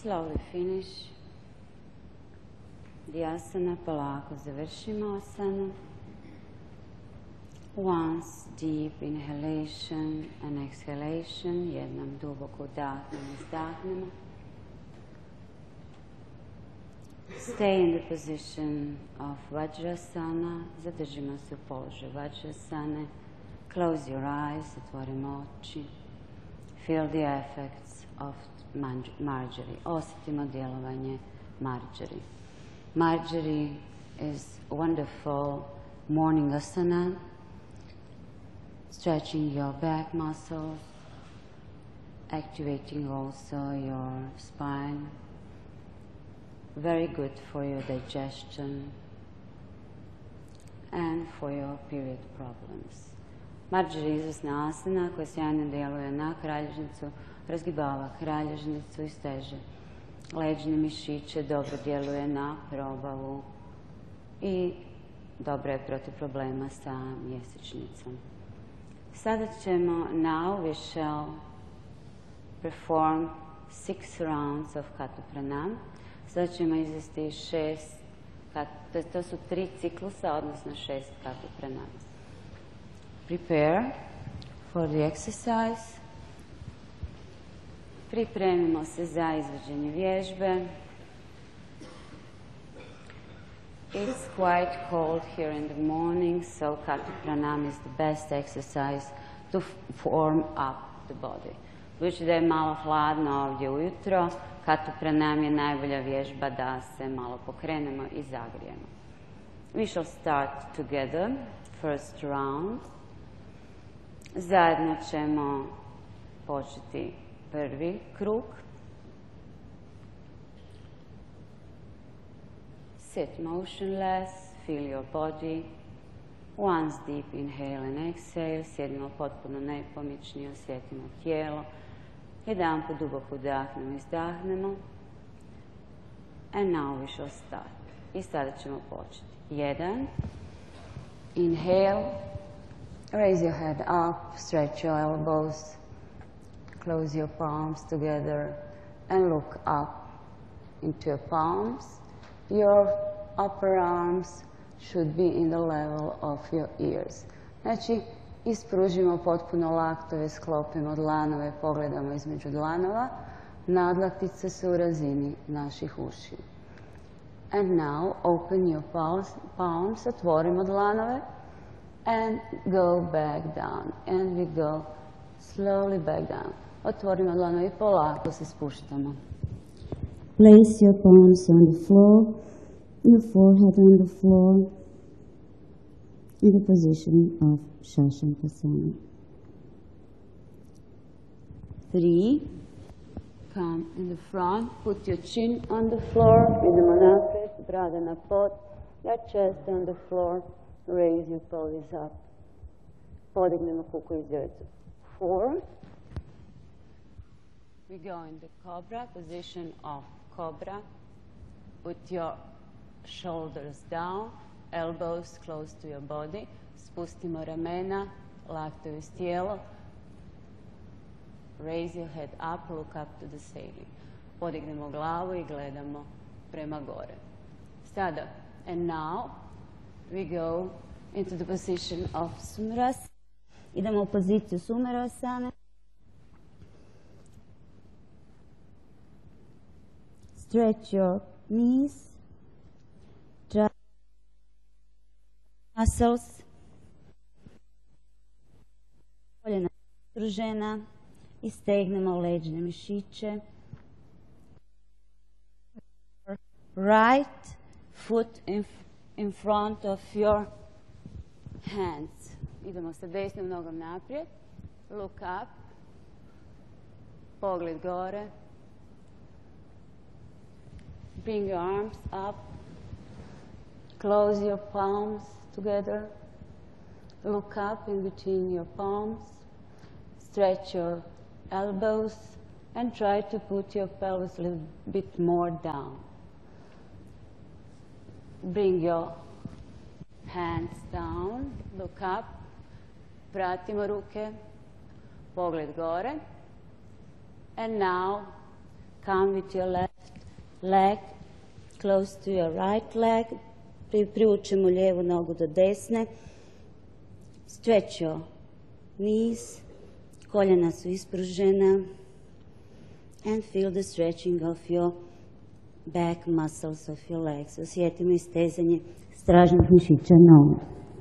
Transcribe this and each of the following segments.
Slowly finish the asana, polako završimo asanu. Once deep inhalation and exhalation, jednom duboko udahnemo, izdahnemo. Stay in the position of Vajrasana, zadržimo se u položaju Vajrasane. Close your eyes, otvorimo oči. Feel the effects of Marjari. Osjetimo djelovanje Marjari. Marjari is a wonderful morning asana, stretching your back muscles, activating also your spine. Very good for your digestion and for your period problems. Marjari je izvrsna asana koja sjajno djeluje na kralježnicu, razgibava kralježnicu i steže leđne mišiće, dobro djeluje na probavu i dobro je protiv problema sa mjesečnicom. Sada ćemo, now we shall perform 6 rounds of Kata Pranam. Sada ćemo izvesti 6, to su 3 ciklusa, odnosno 6 Kata Pranama. Prepare for the exercise. Pripremimo se za izvođenje vježbe. It's quite cold here in the morning, so Kata Pranam is the best exercise to form up the body. Budući da je malo hladno ovdje ujutro, Kata Pranam je najbolja vježba da se malo pokrenemo i zagrijemo. We shall start together, first round. Zajedno ćemo početi prvi krug. Sit motionless, feel your body. Once deep inhale and exhale, sjedimo potpuno nepomični, osjetimo tijelo. Jedan put duboko udahnemo, izdahnemo. And now we shall start. I sada ćemo početi. 1. Inhale. Raise your head up, stretch your elbows. Close your palms together and look up into your palms. Your upper arms should be in the level of your ears. Znači, ispružimo potpuno laktove, sklopimo dlanove, pogledamo između dlanova. Nadlaktice su u razini naših ušiju. And now open your palms, otvorimo dlanove and go back down. And we go slowly back down. Otvorimo dlanove i polako se spuštamo. Place your palms on the floor, your forehead on the floor, in the position of Shashankrasana. 3. Come in the front, put your chin on the floor, idemo naprijed, brada na pod, your chest on the floor, raise your pelvis up. Podignemo kuku iz djecu. 4. We go in the cobra, position of cobra. Put your shoulders down, elbows close to your body. Spustimo ramena, laktovi uz tijelo. Raise your head up, look up to the ceiling. Podignemo glavu i gledamo prema gore. Sada, and now we go into the position of Sumerasana. Idemo u poziciju Sumerasana. Stretch your knees, dry Muscles. Koljena stružena. I stegnemo leđne mišiće. Right foot in front of your hands. Idemo sa desnom nogom naprijed. Look up. Pogled gore. Bring your arms up. Close your palms together. Look up in between your palms. Stretch your elbows and try to put your pelvis a little bit more down. Bring your hands down, look up, pratimo ruke, pogled gore. And now come with your left leg close to your right leg. Privučemo lijevu nogu do desne. Stretch your knees. Koljena su ispružena. And feel the stretching of your back muscles of your legs. Osjetimo istezanje stražnih mišića nogu.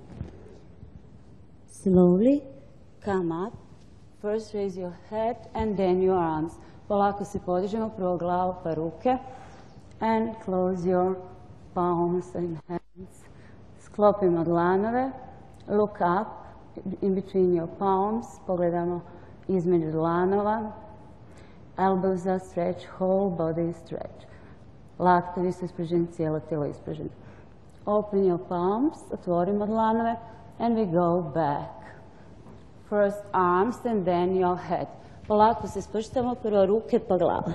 Slowly come up. First raise your head and then your arms. Polako se podižemo, prvo glavu pa ruke. And close your palms and hands. Sklopimo dlanove. Look up in between your palms. Pogledamo između dlanova. Elbows are stretched, whole body is stretched. Laktovi su ispruženi, cijelo tijelo ispruženo. Open your palms, otvorimo dlanove, and we go back. First arms and then your head. Polako se spuštamo, prvo ruke pa glava.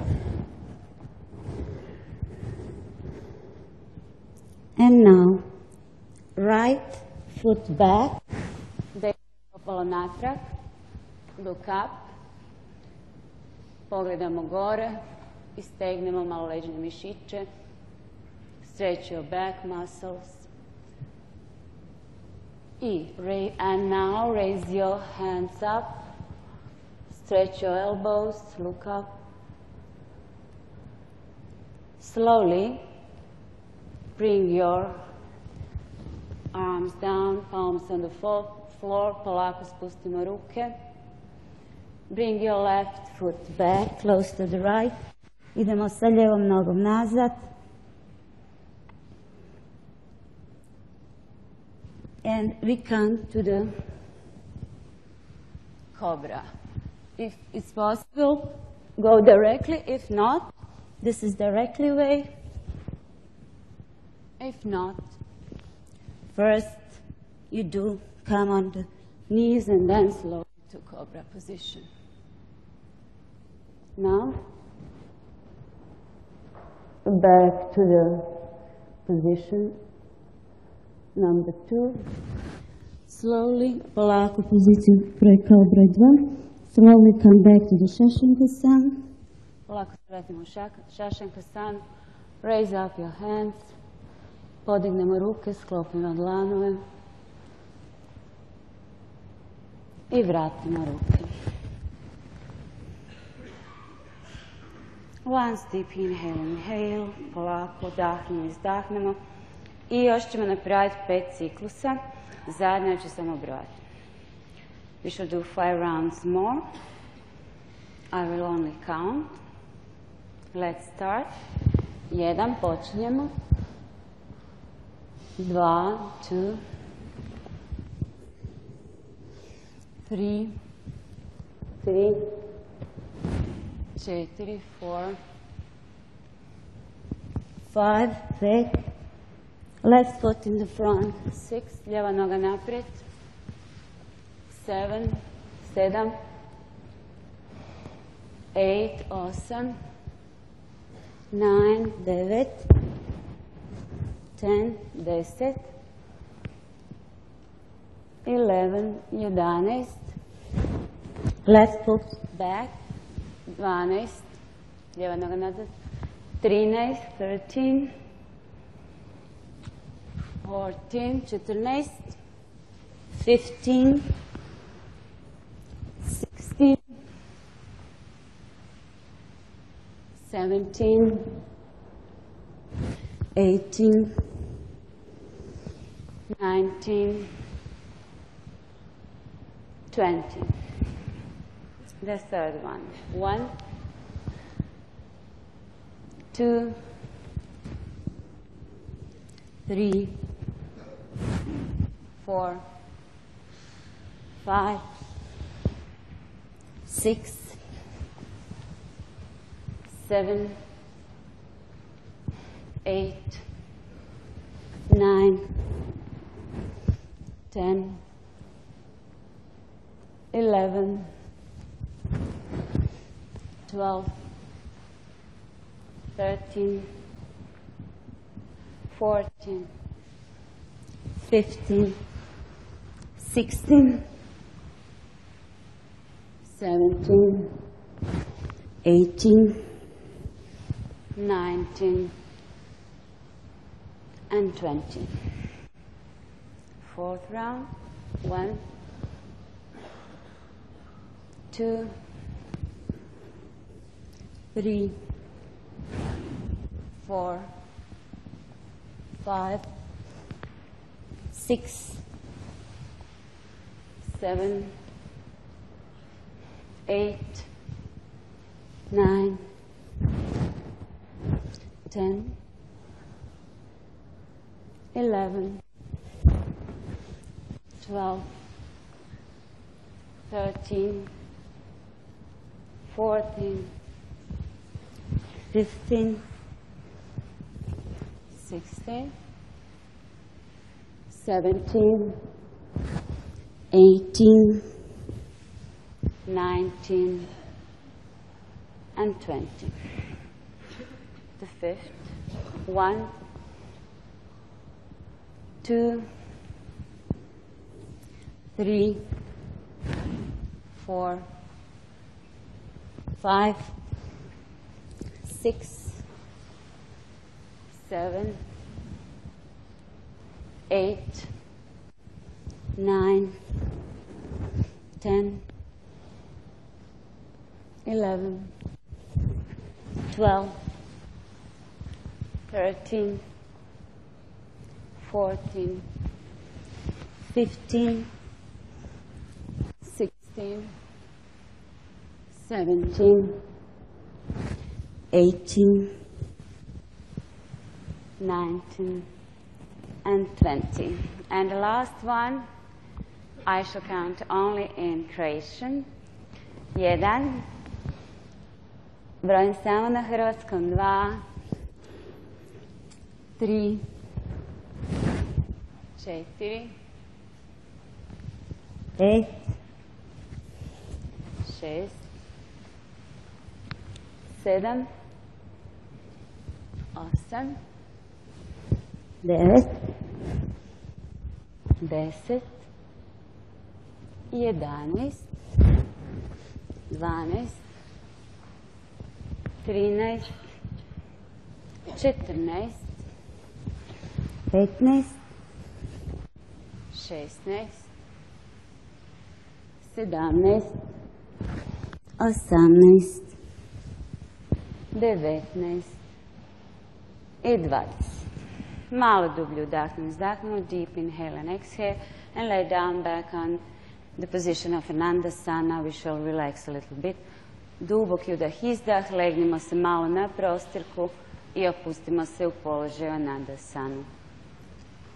And now, right foot back, desno stopalo natrag, look up, pogledamo gore, istegnemo malo leđne mišiće, stretch your back muscles. And now raise your hands up, stretch your elbows, look up. Slowly bring your arms down, palms on the floor, polako spustimo ruke. Bring your left foot back, close to the right. Idemo sa lijevom nogom nazad. And we come to the cobra. If it's possible, go directly. If not, this is directly way. If not, first you do come on the knees and then slowly to cobra position. Now, back to the position number 2. Slowly, polako poziciju broj broj 2. Slowly come back to the Shashankasan. Polako se vratimo u Shashankasan. Raise up your hands. Podignemo ruke, sklopimo dlanove. I vratimo ruke. Once deep inhale, polako dahnemo, izdahnemo. I još ćemo napraviti 5 ciklusa. Zajedno ću samo brojati. We shall do 5 rounds more. I will only count. Let's start. 1, počinjemo. 2, 2, 3, 4, 4, 5, 6. Left foot in the front. 6, lijeva noga naprijed. 7, 7, 8, 8, 9, 9, 10, 10, 11, 11. Left foot back. 12, lijeva noga nazad. 13, 13. 14, 14, 15, 16, 17, 18, 19, 20. The third one. 1, 2, 3, 4, 5, 6, 7, 8, 9, 10, 11, 12, 13, 14, 15, 16, 17, 18, 19, and 20. Fourth round. 1, 2, 3, 4, 5, 6, 7, 8, 9, 10, 11, 12, 13, 14, 15, 16, 17, 18, 19, and 20. The fifth. 1, 2, 3, 4, 5, 6, 7, 8, 9, 10, 11, 12, 13, 14, 15, 16, 17, 18, 19, and 20. And the last one, I shall count only in Croatian. 1, brojim samo na hrvatskom. 2, 3, 4, 5, 6, 7, 8, 9, 10, 11, 12, 13, 14, 15, 16, 17, 18, 19 i 20. Malo dublje udahnu, izdahnu, deep inhale and exhale, and lay down back on the position of Anandasana. We shall relax a little bit. Duboki udah, izdah, legnimo se malo na prostirku i opustimo se u položaju Anandasanu.